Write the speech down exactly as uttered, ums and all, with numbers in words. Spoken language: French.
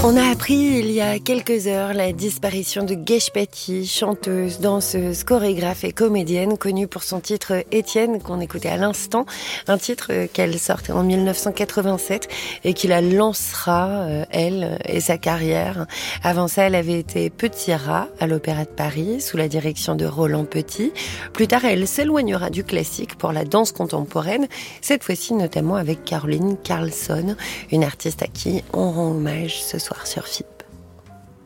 On a appris il y a quelques heures la disparition de Gesh Patti, chanteuse, danseuse, chorégraphe et comédienne, connue pour son titre Étienne qu'on écoutait à l'instant, un titre qu'elle sortait en dix-neuf cent quatre-vingt-sept et qui la lancera, elle et sa carrière. Avant ça, elle avait été Petit Rat à l'Opéra de Paris sous la direction de Roland Petit. Plus tard, elle s'éloignera du classique pour la danse contemporaine, cette fois-ci notamment avec Caroline Carlson, une artiste à qui on rend hommage ce soir sur F I.